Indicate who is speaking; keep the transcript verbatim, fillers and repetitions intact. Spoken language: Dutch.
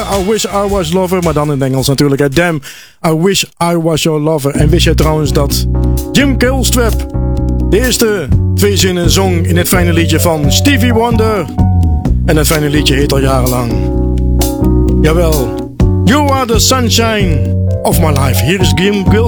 Speaker 1: I Wish I Was Lover, maar dan in het Engels natuurlijk. Hè. Damn, I Wish I Was Your Lover. En wist je trouwens dat Jim Killstrap de eerste twee zinnen zong in het fijne liedje van Stevie Wonder? En dat fijne liedje heet al jarenlang. Jawel, You Are The Sunshine Of My Life. Hier is Jim Killstrap.